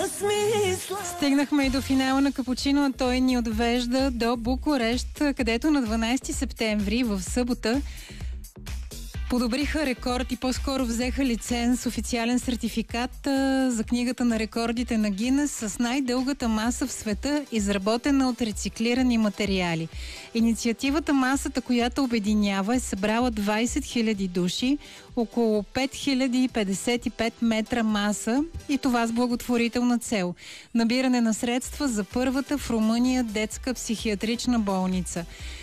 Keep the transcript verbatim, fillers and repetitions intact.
смисъл. Стигнахме и до финала на капучино, а той ни отвежда до Букурещ, където на дванайсети септември, в събота, подобриха рекорд и по-скоро взеха лиценз, официален сертификат а, за книгата на рекордите на Гинес с най-дългата маса в света, изработена от рециклирани материали. Инициативата Масата, която обединява, е събрала двайсет хиляди души, около пет хиляди петдесет и пет метра маса, и това с благотворителна цел – набиране на средства за първата в Румъния детска психиатрична болница.